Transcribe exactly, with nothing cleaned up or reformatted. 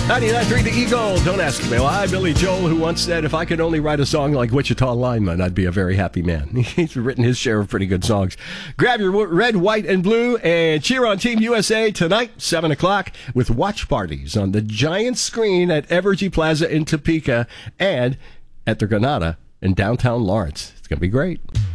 ninety-nine point three The Eagle. Don't ask me why. Billy Joel, who once said, if I could only write a song like Wichita Lineman, I'd be a very happy man. He's written his share of pretty good songs. Grab your red, white, and blue and cheer on Team U S A tonight, seven o'clock, with watch parties on the giant screen at Evergy Plaza in Topeka and at the Granada in downtown Lawrence. It's going to be great.